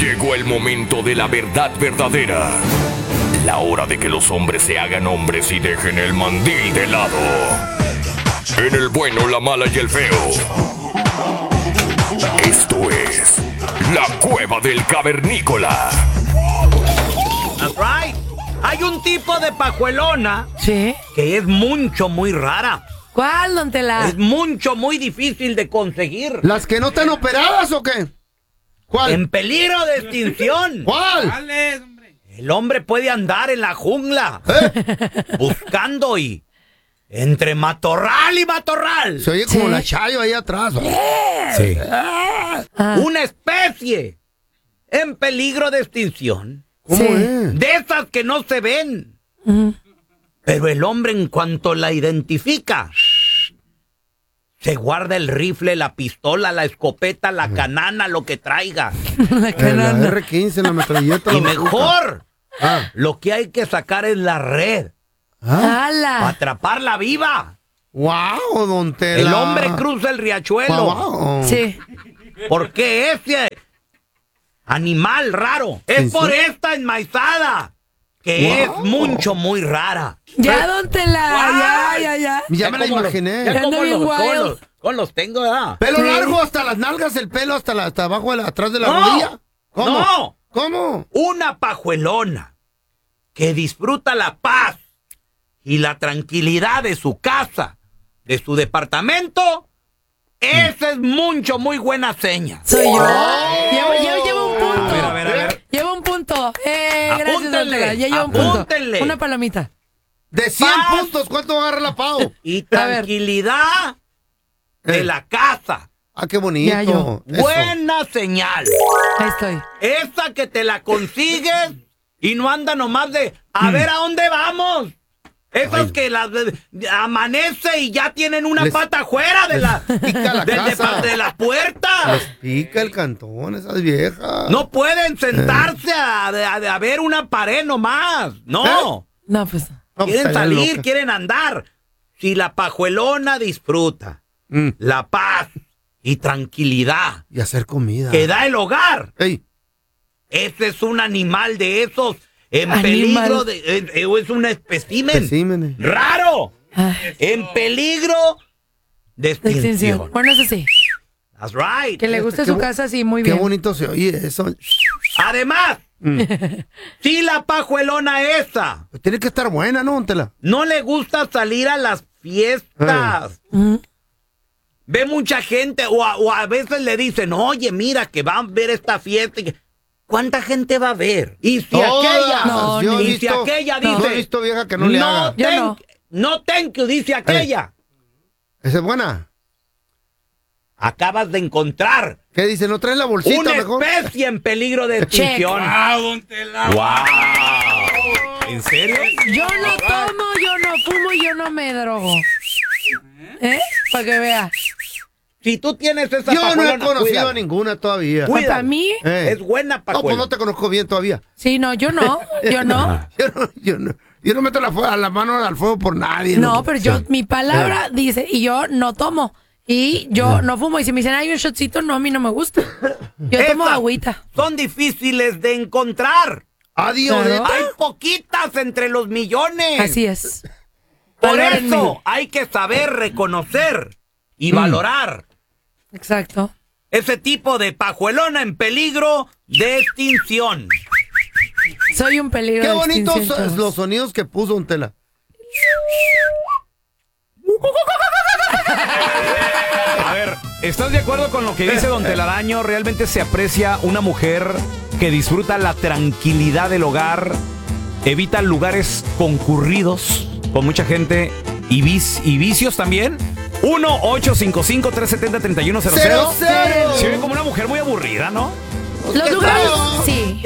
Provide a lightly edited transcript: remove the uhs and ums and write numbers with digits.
Llegó el momento de la verdad verdadera. La hora de que los hombres se hagan hombres y dejen el mandil de lado. En el bueno, la mala y el feo. Esto es La Cueva del Cavernícola. That's right. Hay un tipo de pajuelona ¿Sí? que es muy rara. ¿Cuál, don Tela? Es muy difícil de conseguir. ¿Las que no están operadas o qué? ¿Cuál? En peligro de extinción. ¿Cuál? El hombre puede andar en la jungla buscando y entre matorral y matorral. Se oye como Sí. la Chayo ahí atrás. Sí. Ah, Una especie en peligro de extinción. ¿Cómo Sí. es? De esas que no se ven. Pero el hombre, en cuanto la identifica, se guarda el rifle, la pistola, la escopeta, la canana, lo que traiga. la La canana. R-15, la metralleta. Y la bazooka. mejor, Ah. lo que hay que sacar es la red. ¿Ah? ¡Hala! Atraparla viva. ¡Wow, don Tela! El hombre cruza el riachuelo. Wow. Sí. Porque ese animal raro es ¿Sí? por esta enmaizada, que Wow. es muy rara. Ya, don Tela. Guay. Ya. Ya me la como imaginé. Ya Ando como bien wild. con los tengo, ¿verdad? Pelo Sí. largo hasta las nalgas, el pelo hasta abajo, atrás de la No. rodilla. ¿Cómo? No. ¿Cómo? Una pajuelona que disfruta la paz y la tranquilidad de su casa, de su departamento. Esa es muy buena seña. Soy yo. Llevo un punto. A ver. Llevo un punto. Gracias, don Apúntenle, Tela. Ya llevo un punto. apúntenle. Una palomita. De 100 Paz. puntos, ¿cuánto agarra la Pau? Y A ver. tranquilidad de la casa. Ah, qué bonito. Ya, yo. Eso. Buena señal. Ahí estoy. Esa que te la consigues y no anda nomás de a ver a dónde vamos. Esas Ay. que las amanece y ya tienen una Les- pata afuera de la, pica la casa. de la puerta. Les pica el cantón, esas viejas. No pueden sentarse a ver una pared nomás. No. No, pues. No, pues, Quieren estaría salir, loca. quieren andar. Si la pajuelona disfruta Mm. la paz y tranquilidad Y hacer comida. que da el hogar, Ey, ese es un animal de esos en Animal. peligro es un espécimen especímenes. raro, Ay, en peligro de de extinción. extinción. Bueno, eso sí. That's right. Que le guste Qué su bo- casa, sí, muy Qué bien. bonito se oye eso. Además, si la pajuelona esa Tiene que estar buena, ¿no, don Tela? no le gusta salir a las fiestas, Mm. ve mucha gente o a veces le dicen, oye, mira que van a ver esta fiesta. ¿Cuánta gente va a ver? Y si Todas. aquella, No, Yo he y si visto- aquella no dice, he visto vieja que no le haga. Yo no. no thank you, dice aquella. ¿Esa es buena? Acabas de encontrar ¿Qué dice? ¿No traes la bolsita una mejor? especie en peligro de extinción. ¡Wow! ¿En serio? Yo no tomo, yo no fumo, yo no me drogo. Para que vea. Si tú tienes esa Yo no he pajuelona, conocido cuídala. a ninguna todavía. Cuídala. ¿Para mí? Es buena No, pues pajuelona. no te conozco bien todavía. Sí, no, yo no. Yo no. Yo no meto la mano al fuego por nadie. No, pero yo, mi palabra dice, y yo no tomo. Y yo no fumo. Y si me dicen, hay un shotcito, no, a mí no me gusta. Yo tomo Esas agüita. Son difíciles de encontrar. Adiós. Claro. Hay poquitas entre los millones. Así es. Por Valórenme. eso hay que saber reconocer y valorar Exacto. ese tipo de pajuelona en peligro de extinción. Soy un peligro Qué de bonitos extinción, todos. los sonidos que puso don Tela. A ver, ¿estás de acuerdo con lo que dice Don Telaraño? Realmente se aprecia una mujer que disfruta la tranquilidad del hogar, evita lugares concurridos con mucha gente y vicios también. 1-855-370-3100. ¡Cero, cero! Se ve como una mujer muy aburrida, ¿no? Los lugares, sí.